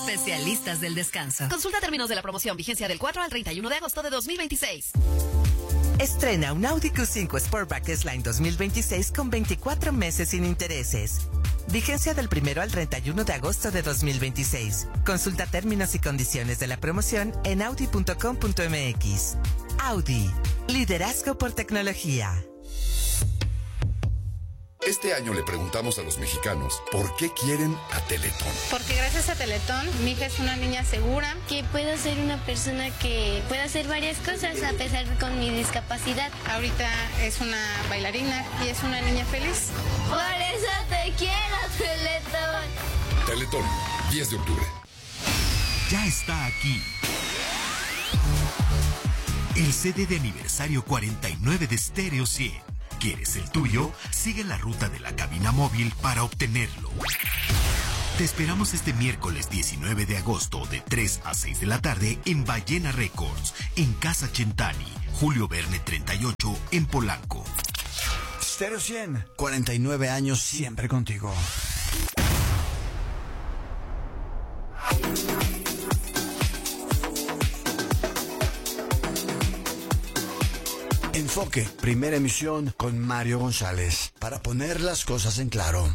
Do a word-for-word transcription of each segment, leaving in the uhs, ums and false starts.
especialistas del descanso. Consulta términos de la promoción, vigencia del cuatro al treinta y uno de agosto de dos mil veintiséis. Estrena un Audi Q cinco Sportback S-Line dos mil veintiséis con veinticuatro meses sin intereses. Vigencia del primero al treinta y uno de agosto de dos mil veintiséis. Consulta términos y condiciones de la promoción en audi punto com punto m x. Audi, liderazgo por tecnología. Este año le preguntamos a los mexicanos por qué quieren a Teletón. Porque gracias a Teletón, mi hija es una niña segura. Que puedo ser una persona que pueda hacer varias cosas a pesar de con mi discapacidad. Ahorita es una bailarina y es una niña feliz. Por eso te quiero, Teletón. Teletón, diez de octubre. Ya está aquí. El C D de aniversario cuarenta y nueve de Stereo cien. ¿Quieres el tuyo? Sigue la ruta de la cabina móvil para obtenerlo. Te esperamos este miércoles diecinueve de agosto de tres a seis de la tarde en Ballena Records, en Casa Chentani, Julio Verne treinta y ocho, en Polanco. Stereo cien, cuarenta y nueve años siempre contigo. Enfoque, primera emisión con Mario González, para poner las cosas en claro.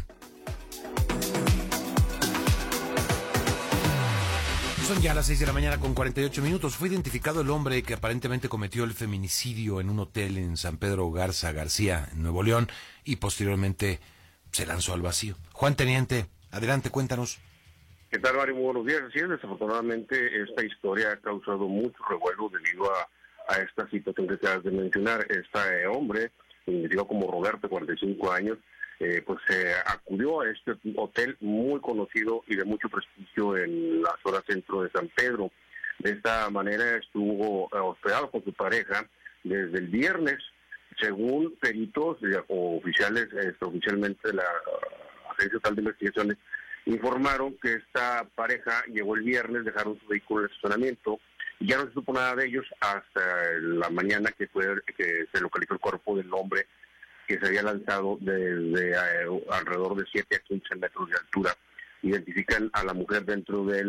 Son ya las seis de la mañana con cuarenta y ocho minutos. Fue identificado el hombre que aparentemente cometió el feminicidio en un hotel en San Pedro Garza García, en Nuevo León, y posteriormente se lanzó al vacío. Juan Teniente, adelante, cuéntanos. ¿Qué tal, Mario? Muy buenos días. Sí, desafortunadamente esta historia ha causado mucho revuelo debido a a esta situación que acabas de mencionar. Este hombre, identificado como Roberto, cuarenta y cinco años, eh, pues se eh, acudió a este hotel muy conocido y de mucho prestigio en la zona centro de San Pedro. De esta manera estuvo eh, hospedado con su pareja desde el viernes, según peritos o oficiales, extraoficialmente de la Agencia Estatal de Investigaciones, informaron que esta pareja llegó el viernes, dejaron su vehículo en el estacionamiento. Ya no se supo nada de ellos hasta la mañana que fue que se localizó el cuerpo del hombre que se había lanzado desde eh, alrededor de siete a quince metros de altura. Identifican a la mujer dentro de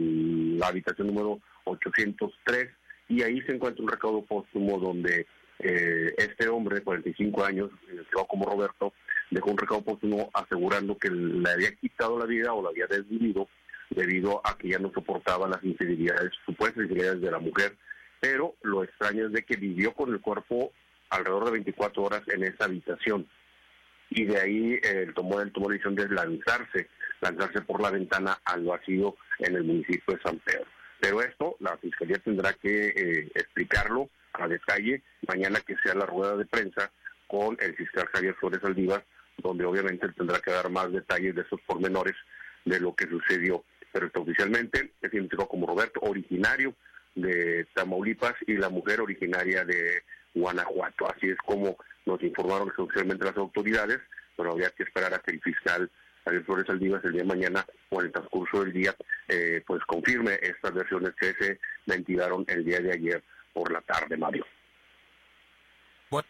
la habitación número ochocientos tres y ahí se encuentra un recaudo póstumo donde eh, este hombre de cuarenta y cinco años, identificado como Roberto, dejó un recaudo póstumo asegurando que le había quitado la vida o la había desvivido debido a que ya no soportaba las infidelidades, supuestas infidelidades de la mujer, pero lo extraño es de que vivió con el cuerpo alrededor de veinticuatro horas en esa habitación, y de ahí eh, tomó, él tomó la decisión de lanzarse, lanzarse por la ventana al vacío en el municipio de San Pedro. Pero esto, la Fiscalía tendrá que eh, explicarlo a detalle, mañana que sea la rueda de prensa con el fiscal Javier Flores Saldívar, donde obviamente él tendrá que dar más detalles de esos pormenores de lo que sucedió. Pero oficialmente es identificado como Roberto, originario de Tamaulipas, y la mujer originaria de Guanajuato. Así es como nos informaron oficialmente las autoridades, pero habría que esperar a que el fiscal Javier Flores Saldívar el día de mañana o en el transcurso del día eh, pues confirme estas versiones que se ventilaron el día de ayer por la tarde, Mario. Bueno,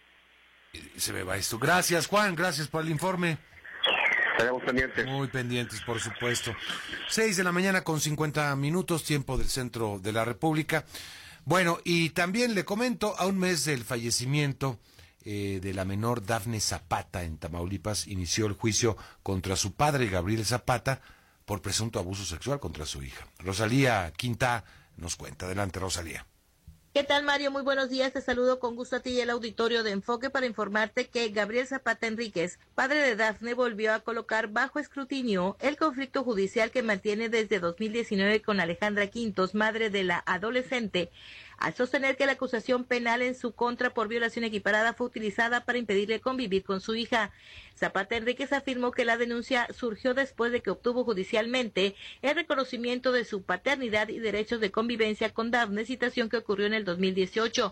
se me va esto. Gracias, Juan, gracias por el informe. Estaremos pendientes. Muy pendientes, por supuesto. Seis de la mañana con cincuenta minutos, tiempo del centro de la República. Bueno, y también le comento, a un mes del fallecimiento eh, de la menor Dafne Zapata en Tamaulipas, inició el juicio contra su padre, Gabriel Zapata, por presunto abuso sexual contra su hija. Rosalía Quinta nos cuenta. Adelante, Rosalía. ¿Qué tal, Mario? Muy buenos días. Te saludo con gusto a ti y al auditorio de Enfoque para informarte que Gabriel Zapata Enríquez, padre de Dafne, volvió a colocar bajo escrutinio el conflicto judicial que mantiene desde dos mil diecinueve con Alejandra Quintos, madre de la adolescente, al sostener que la acusación penal en su contra por violación equiparada fue utilizada para impedirle convivir con su hija. Zapata Enríquez afirmó que la denuncia surgió después de que obtuvo judicialmente el reconocimiento de su paternidad y derechos de convivencia con Dafne, situación que ocurrió en el dos mil dieciocho.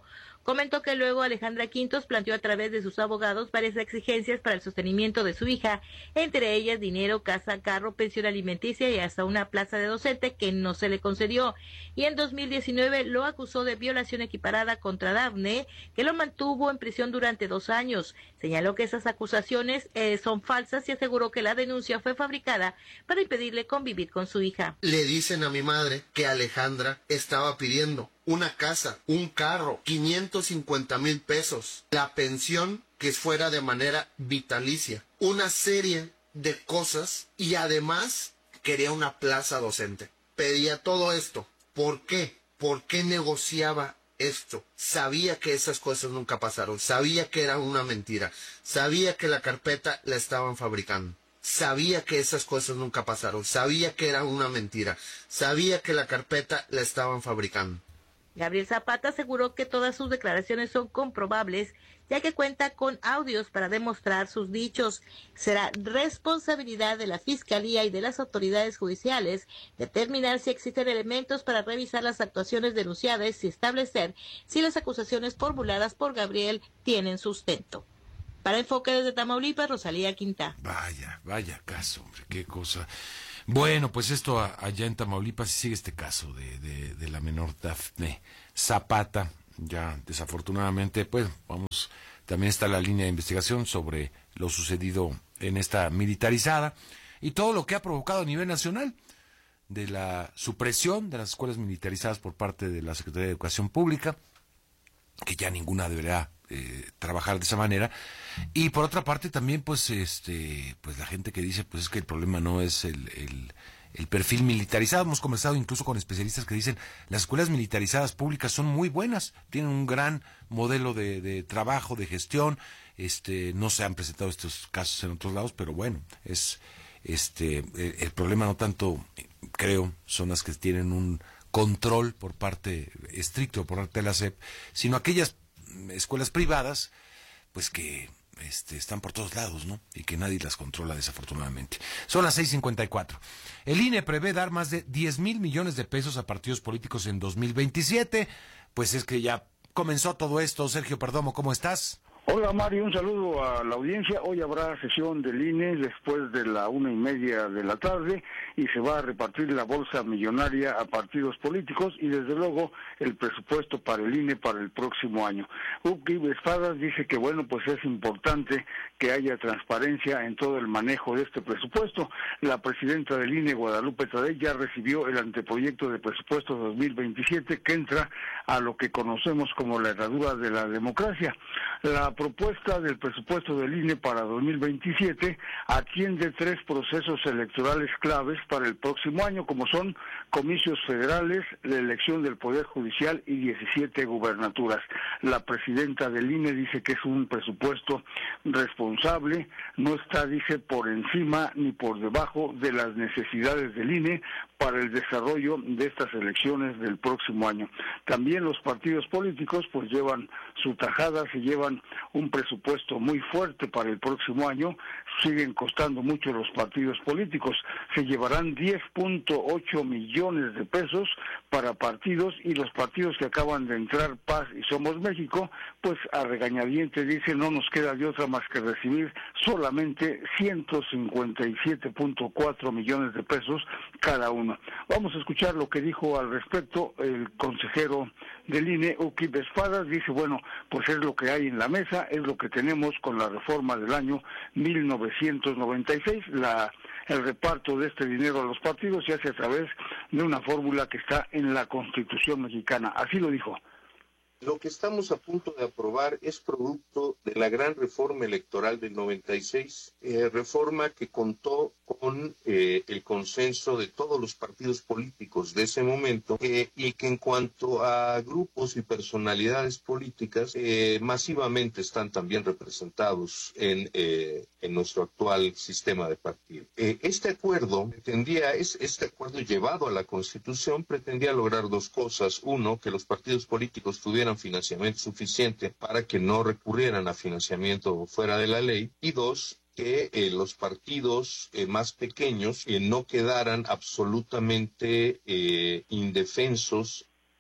Comentó que luego Alejandra Quintos planteó a través de sus abogados varias exigencias para el sostenimiento de su hija, entre ellas dinero, casa, carro, pensión alimenticia y hasta una plaza de docente que no se le concedió. Y en dos mil diecinueve lo acusó de violación equiparada contra Dafne, que lo mantuvo en prisión durante dos años. Señaló que esas acusaciones eh, son falsas y aseguró que la denuncia fue fabricada para impedirle convivir con su hija. Le dicen a mi madre que Alejandra estaba pidiendo una casa, un carro, quinientos cincuenta mil pesos, la pensión que fuera de manera vitalicia, una serie de cosas y además quería una plaza docente. Pedía todo esto. ¿Por qué? ¿Por qué negociaba esto? Sabía que esas cosas nunca pasaron, sabía que era una mentira, sabía que la carpeta la estaban fabricando. Sabía que esas cosas nunca pasaron, sabía que era una mentira, sabía que la carpeta la estaban fabricando. Gabriel Zapata aseguró que todas sus declaraciones son comprobables, ya que cuenta con audios para demostrar sus dichos. Será responsabilidad de la Fiscalía y de las autoridades judiciales determinar si existen elementos para revisar las actuaciones denunciadas y establecer si las acusaciones formuladas por Gabriel tienen sustento. Para Enfoque desde Tamaulipas, Rosalía Quintá. Vaya, vaya caso, hombre, qué cosa. Bueno, pues esto a, allá en Tamaulipas sigue este caso de, de, de la menor Dafne Zapata. Ya desafortunadamente, pues vamos, también está la línea de investigación sobre lo sucedido en esta militarizada y todo lo que ha provocado a nivel nacional de la supresión de las escuelas militarizadas por parte de la Secretaría de Educación Pública, que ya ninguna deberá eh, trabajar de esa manera. Y por otra parte también pues este pues la gente que dice pues es que el problema no es el, el, el perfil militarizado. Hemos conversado incluso con especialistas que dicen las escuelas militarizadas públicas son muy buenas, tienen un gran modelo de, de trabajo, de gestión. Este no se han presentado estos casos en otros lados, pero bueno, es este el, el problema no tanto, creo, son las que tienen un control por parte estricto por parte de la S E P, sino aquellas escuelas privadas pues que Este, están por todos lados, ¿no? Y que nadie las controla, desafortunadamente. Son las seis cincuenta y cuatro. El I N E prevé dar más de diez mil millones de pesos a partidos políticos en dos mil veintisiete. Pues es que ya comenzó todo esto. Sergio Perdomo, ¿cómo estás? Hola Mario, un saludo a la audiencia. Hoy habrá sesión del I N E después de la una y media de la tarde y se va a repartir la bolsa millonaria a partidos políticos y desde luego el presupuesto para el I N E para el próximo año. Uki Espadas dice que bueno, pues es importante que haya transparencia en todo el manejo de este presupuesto. La presidenta del I N E, Guadalupe Tadei, ya recibió el anteproyecto de presupuesto dos mil veintisiete que entra a lo que conocemos como la herradura de la democracia. La propuesta del presupuesto del I N E para dos mil veintisiete atiende tres procesos electorales claves para el próximo año, como son comicios federales, la elección del Poder Judicial y diecisiete gubernaturas. La presidenta del I N E dice que es un presupuesto responsable, no está, dice, por encima ni por debajo de las necesidades del I N E para el desarrollo de estas elecciones del próximo año. También los partidos políticos pues llevan su tajada, se llevan un presupuesto muy fuerte para el próximo año, siguen costando mucho los partidos políticos, se llevarán diez punto ocho millones de pesos para partidos y los partidos que acaban de entrar, Paz y Somos México, pues a regañadientes dicen no nos queda de otra más que recibir solamente ciento cincuenta y siete punto cuatro millones de pesos cada uno. Vamos a escuchar lo que dijo al respecto el consejero del I N E, Uki Espadas. Dice, bueno, pues es lo que hay en la mesa, es lo que tenemos con la reforma del año mil novecientos noventa y seis, la el reparto de este dinero a los partidos se hace a través de una fórmula que está en la Constitución mexicana. Así lo dijo. Lo que estamos a punto de aprobar es producto de la gran reforma electoral del noventa y seis, eh, reforma que contó con eh, el consenso de todos los partidos políticos de ese momento eh, y que en cuanto a grupos y personalidades políticas eh, masivamente están también representados en, eh, en nuestro actual sistema de partido. Eh, este acuerdo pretendía, es, este acuerdo llevado a la Constitución pretendía lograr dos cosas. Uno, que los partidos políticos tuvieran financiamiento suficiente para que no recurrieran a financiamiento fuera de la ley, y dos, que eh, los partidos eh, más pequeños eh, no quedaran absolutamente eh, indefensos.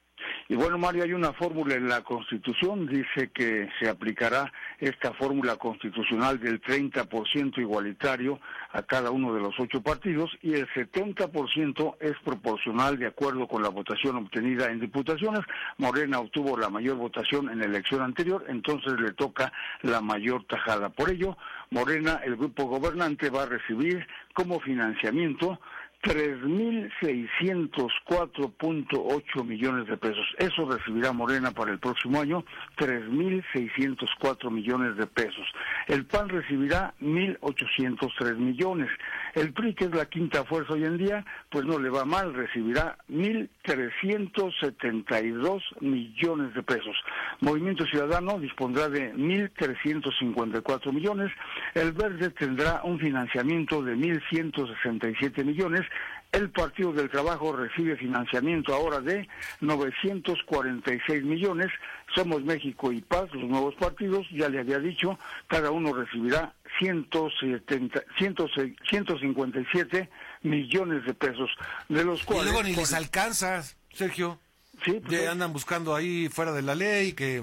Y bueno, Mario, hay una fórmula en la Constitución, dice que se aplicará esta fórmula constitucional del treinta por ciento igualitario a cada uno de los ocho partidos y el setenta por ciento es proporcional de acuerdo con la votación obtenida en diputaciones. Morena obtuvo la mayor votación en la elección anterior, entonces le toca la mayor tajada. Por ello, Morena, el grupo gobernante, va a recibir como financiamiento tres mil seiscientos cuatro punto ocho millones de pesos. Eso recibirá Morena para el próximo año, tres mil seiscientos cuatro millones de pesos. El P A N recibirá mil ochocientos tres millones. El P R I, que es la quinta fuerza hoy en día, pues no le va mal, recibirá mil trescientos setenta y dos millones de pesos. Movimiento Ciudadano dispondrá de mil trescientos cincuenta y cuatro millones. El Verde tendrá un financiamiento de mil ciento sesenta y siete millones. El Partido del Trabajo recibe financiamiento ahora de novecientos cuarenta y seis millones. Somos México y Paz, los nuevos partidos, ya le había dicho, cada uno recibirá ciento setenta, ciento cincuenta y siete millones de pesos, de los cuales... Y luego ni les alcanza, Sergio. Sí, pues, ya andan buscando ahí fuera de la ley que...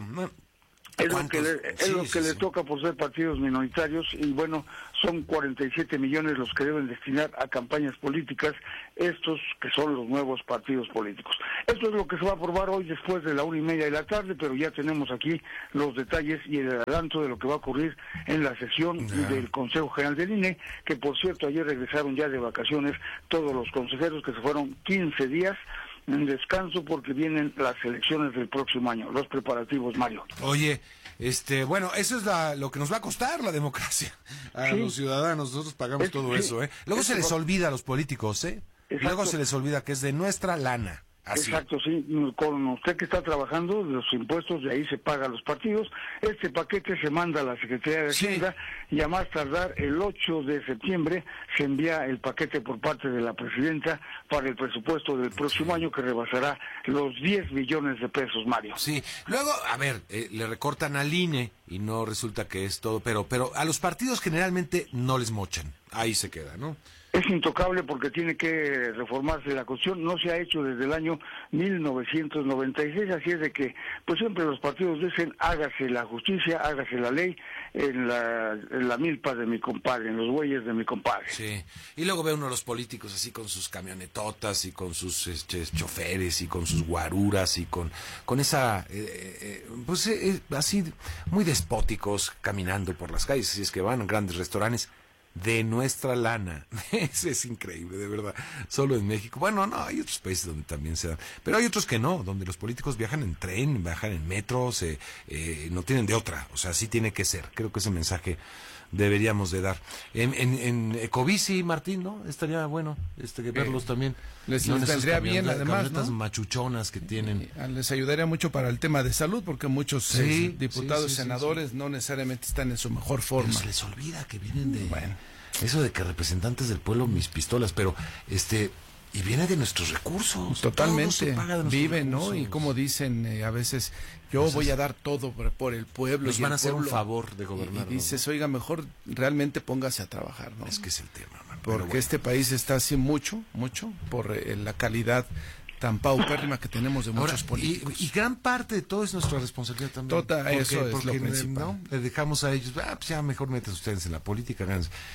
Es lo que, le, es sí, lo que sí, le sí. toca por ser partidos minoritarios y bueno, son cuarenta y siete millones los que deben destinar a campañas políticas, estos que son los nuevos partidos políticos. Esto es lo que se va a aprobar hoy después de la una y media de la tarde, pero ya tenemos aquí los detalles y el adelanto de lo que va a ocurrir en la sesión yeah. del Consejo General del I N E, que por cierto ayer regresaron ya de vacaciones todos los consejeros que se fueron quince días en descanso porque vienen las elecciones del próximo año, los preparativos, Mario. Oye, este, bueno, eso es la, lo que nos va a costar la democracia a sí. los ciudadanos, nosotros pagamos es, todo sí. eso, ¿eh? Luego es se les va... olvida a los políticos, ¿eh? Exacto. Luego se les olvida que es de nuestra lana. Así. Exacto, sí, con usted que está trabajando, los impuestos de ahí se pagan los partidos, este paquete se manda a la Secretaría de Hacienda sí. y a más tardar el ocho de septiembre se envía el paquete por parte de la Presidenta para el presupuesto del próximo sí. año que rebasará los diez millones de pesos, Mario. Sí, luego, a ver, eh, le recortan al I N E y no resulta que es todo, pero, pero a los partidos generalmente no les mochan, ahí se queda, ¿no? Es intocable porque tiene que reformarse la Constitución, no se ha hecho desde el año mil novecientos noventa y seis, así es de que pues siempre los partidos dicen hágase la justicia, hágase la ley en la, en la milpa de mi compadre, en los bueyes de mi compadre. Sí, y luego ve uno a los políticos así con sus camionetotas y con sus este, choferes y con sus guaruras y con, con esa, eh, eh, pues eh, así muy despóticos caminando por las calles, si es que van a grandes restaurantes. De nuestra lana. Eso es increíble, de verdad. Solo en México. Bueno, no, hay otros países donde también se dan. Pero hay otros que no, donde los políticos viajan en tren, viajan en metros, eh, eh, no tienen de otra. O sea, así tiene que ser. Creo que ese mensaje deberíamos de dar. En, en, en Ecobici, Martín, ¿no? Estaría bueno este que verlos eh, también. Les, les vendría bien, además, ¿no? machuchonas que tienen. Les ayudaría mucho para el tema de salud, porque muchos sí, eh, diputados, sí, sí, senadores, sí, sí. no necesariamente están en su mejor forma. Pero se les olvida que vienen de... Bueno. Eso de que representantes del pueblo, mis pistolas, pero este... Y viene de nuestros recursos. Totalmente. Viven, ¿no? Y como dicen eh, a veces, yo Entonces, voy a dar todo por, por el pueblo. Nos y van a hacer pueblo, un favor de gobernar. Y, y dices, oiga, mejor realmente póngase a trabajar, ¿no? Es que es el tema, man. Porque bueno. este país está así mucho, mucho, por eh, la calidad tan paupérrima que tenemos de Ahora, muchos políticos. Y, y gran parte de todo es nuestra responsabilidad también. Total, porque, eso es porque, lo principal. ¿no? Le dejamos a ellos, ah, pues ya mejor metes ustedes en la política,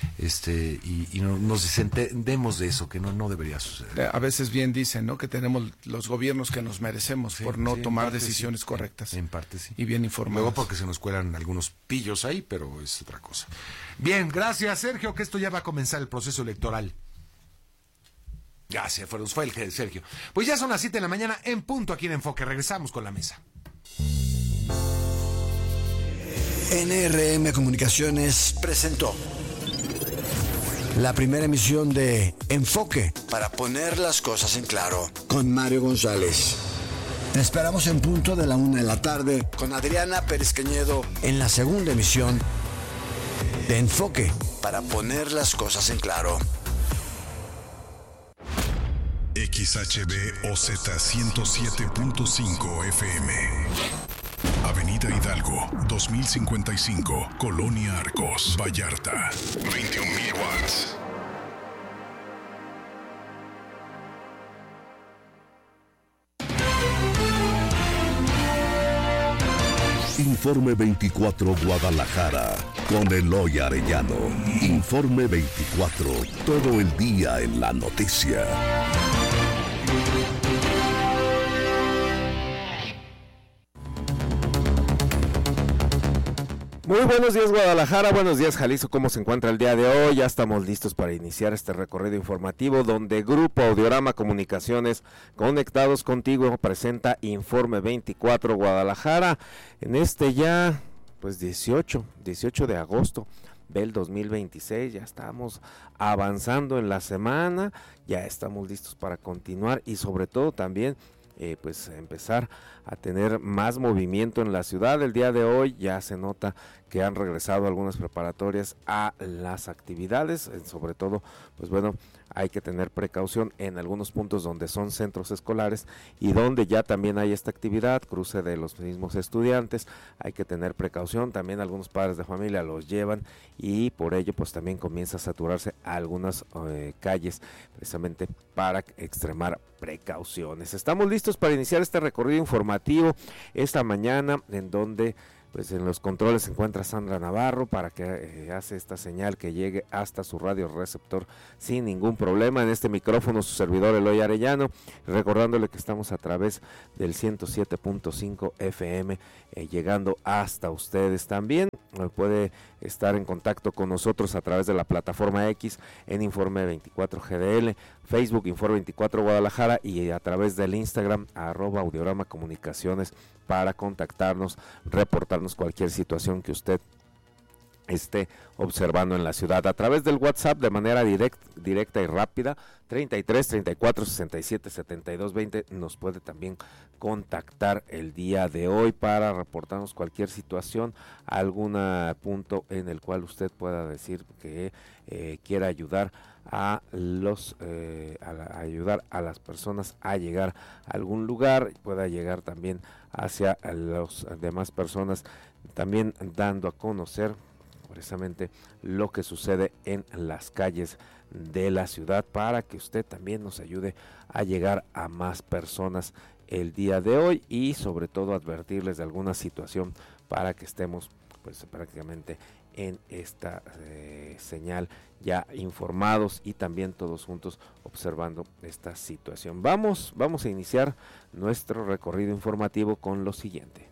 este y, y no, nos desentendemos de eso, que no, no debería suceder. A veces bien dicen, ¿no? Que tenemos los gobiernos que nos merecemos sí, por no sí, tomar decisiones sí. correctas. En parte sí. Y bien informados. Luego porque se nos cuelan algunos pillos ahí, pero es otra cosa. Bien, gracias Sergio, que esto ya va a comenzar el proceso electoral. Ya se fueron, fue el que Sergio. Pues ya son las siete de la mañana en punto aquí en Enfoque. Regresamos con la mesa. N R M Comunicaciones presentó la primera emisión de Enfoque para poner las cosas en claro con Mario González. Te esperamos en punto de la una de la tarde con Adriana Pérez Cañedo en la segunda emisión de Enfoque para poner las cosas en claro. X H B O Z ciento siete punto cinco F M. Avenida Hidalgo, dos mil cincuenta y cinco, Colonia Arcos, Vallarta. veintiún mil watts. Informe veinticuatro Guadalajara, con Eloy Arellano. Informe veinticuatro, todo el día en la noticia. Muy buenos días Guadalajara, buenos días Jalisco, ¿cómo se encuentra el día de hoy? Ya estamos listos para iniciar este recorrido informativo donde Grupo Audiorama Comunicaciones, conectados contigo, presenta Informe veinticuatro Guadalajara en este ya pues dieciocho de agosto del dos mil veintiséis. Ya estamos avanzando en la semana, ya estamos listos para continuar y sobre todo también Eh, pues empezar a tener más movimiento en la ciudad. El día de hoy ya se nota que han regresado algunas preparatorias a las actividades, sobre todo pues bueno, hay que tener precaución en algunos puntos donde son centros escolares y donde ya también hay esta actividad, cruce de los mismos estudiantes, hay que tener precaución. También algunos padres de familia los llevan y por ello pues también comienza a saturarse algunas eh, calles precisamente para extremar precauciones. Estamos listos para iniciar este recorrido informativo esta mañana, en donde pues en los controles se encuentra Sandra Navarro para que eh, hace esta señal que llegue hasta su radio receptor sin ningún problema. En este micrófono su servidor Eloy Arellano, recordándole que estamos a través del ciento siete punto cinco F M, eh, llegando hasta ustedes también. Eh, puede estar en contacto con nosotros a través de la plataforma X en Informe veinticuatro G D L, Facebook Informe veinticuatro Guadalajara y a través del Instagram arroba Audiorama Comunicaciones para contactarnos, reportarnos cualquier situación que usted esté observando en la ciudad. A través del WhatsApp de manera direct, directa y rápida, treinta y tres, treinta y cuatro, sesenta y siete, setenta y dos, veinte, nos puede también contactar el día de hoy para reportarnos cualquier situación, algún punto en el cual usted pueda decir que eh, quiera ayudar a los eh, a, la, a ayudar a las personas a llegar a algún lugar, pueda llegar también hacia las demás personas, también dando a conocer precisamente lo que sucede en las calles de la ciudad para que usted también nos ayude a llegar a más personas el día de hoy y sobre todo advertirles de alguna situación para que estemos pues prácticamente en esta eh, señal ya informados y también todos juntos observando esta situación. Vamos, vamos a iniciar nuestro recorrido informativo con lo siguiente.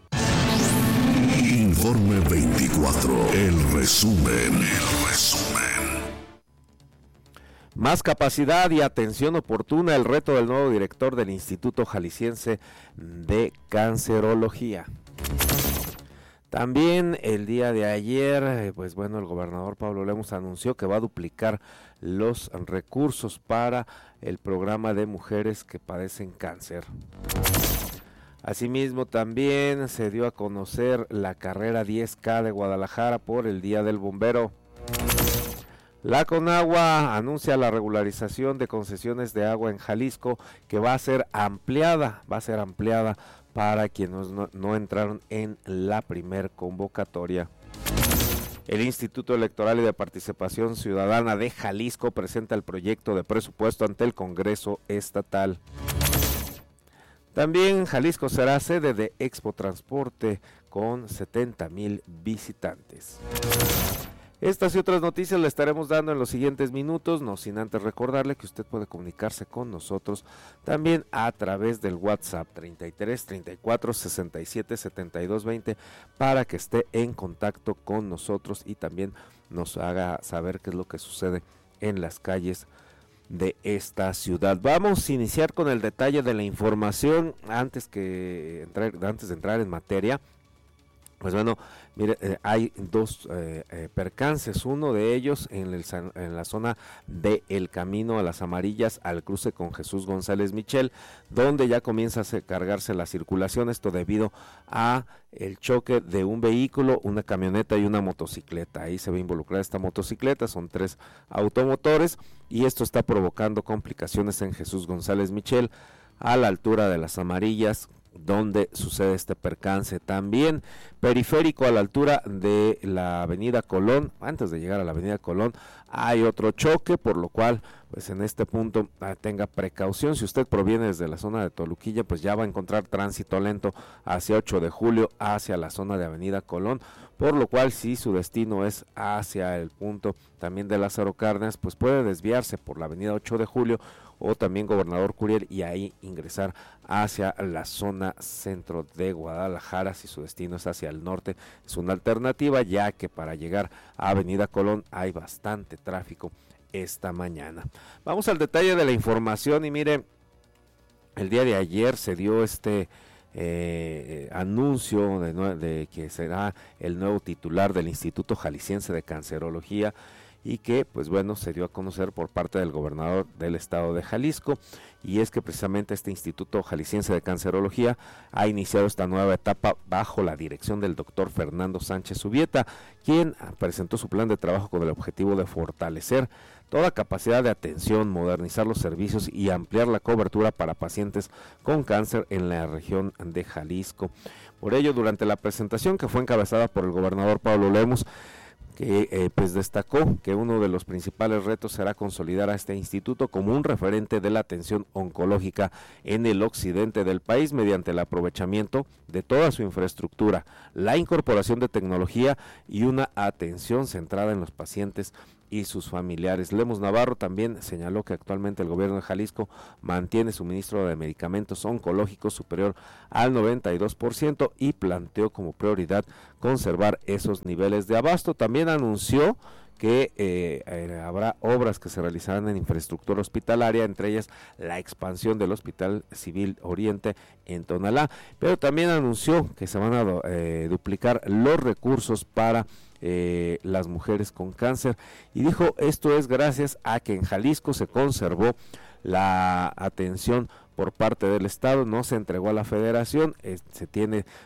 Informe veinticuatro, el resumen, el resumen. Más capacidad y atención oportuna, el reto del nuevo director del Instituto Jalisciense de Cancerología. También el día de ayer, pues bueno, el gobernador Pablo Lemus anunció que va a duplicar los recursos para el programa de mujeres que padecen cáncer. Asimismo, también se dio a conocer la carrera diez K de Guadalajara por el Día del Bombero. La Conagua anuncia la regularización de concesiones de agua en Jalisco que va a ser ampliada, va a ser ampliada para quienes no, no entraron en la primer convocatoria. El Instituto Electoral y de Participación Ciudadana de Jalisco presenta el proyecto de presupuesto ante el Congreso Estatal. También Jalisco será sede de Expo Transporte con setenta mil visitantes. Estas y otras noticias le estaremos dando en los siguientes minutos, no sin antes recordarle que usted puede comunicarse con nosotros también a través del WhatsApp treinta y tres, treinta y cuatro, sesenta y siete, setenta y dos, veinte para que esté en contacto con nosotros y también nos haga saber qué es lo que sucede en las calles de esta ciudad. Vamos a iniciar con el detalle de la información antes que entrar, antes de entrar en materia. Pues bueno, mire, eh, hay dos eh, eh, percances, uno de ellos en, el, en la zona de El Camino a las Amarillas al cruce con Jesús González Michel, donde ya comienza a cargarse la circulación, esto debido a el choque de un vehículo, una camioneta y una motocicleta. Ahí se ve involucrada esta motocicleta, son tres automotores y esto está provocando complicaciones en Jesús González Michel a la altura de las Amarillas donde sucede este percance. También periférico a la altura de la avenida Colón, antes de llegar a la avenida Colón, hay otro choque, por lo cual pues en este punto ah, tenga precaución. Si usted proviene desde la zona de Toluquilla, pues ya va a encontrar tránsito lento hacia ocho de julio, hacia la zona de avenida Colón, por lo cual si su destino es hacia el punto también de Lázaro Cárdenas, pues puede desviarse por la avenida ocho de julio o también Gobernador Curiel y ahí ingresar hacia la zona centro de Guadalajara. Si su destino es hacia el norte, es una alternativa, ya que para llegar a avenida Colón hay bastante tráfico esta mañana. Vamos al detalle de la información y mire, el día de ayer se dio este eh, anuncio de, de que será el nuevo titular del Instituto Jalisciense de Cancerología, y que pues bueno se dio a conocer por parte del gobernador del estado de Jalisco, y es que precisamente este Instituto Jalisciense de Cancerología ha iniciado esta nueva etapa bajo la dirección del doctor Fernando Sánchez Subieta, quien presentó su plan de trabajo con el objetivo de fortalecer toda capacidad de atención, modernizar los servicios y ampliar la cobertura para pacientes con cáncer en la región de Jalisco. Por ello, durante la presentación, que fue encabezada por el gobernador Pablo Lemus, que eh, pues destacó que uno de los principales retos será consolidar a este instituto como un referente de la atención oncológica en el occidente del país mediante el aprovechamiento de toda su infraestructura, la incorporación de tecnología y una atención centrada en los pacientes y sus familiares. Lemus Navarro también señaló que actualmente el gobierno de Jalisco mantiene suministro de medicamentos oncológicos superior al noventa y dos por ciento y planteó como prioridad conservar esos niveles de abasto. También anunció que eh, eh, habrá obras que se realizarán en infraestructura hospitalaria, entre ellas la expansión del Hospital Civil Oriente en Tonalá, pero también anunció que se van a eh, duplicar los recursos para Eh, las mujeres con cáncer, y dijo esto es gracias a que en Jalisco se conservó la atención por parte del Estado, no se entregó a la Federación, eh, se tiene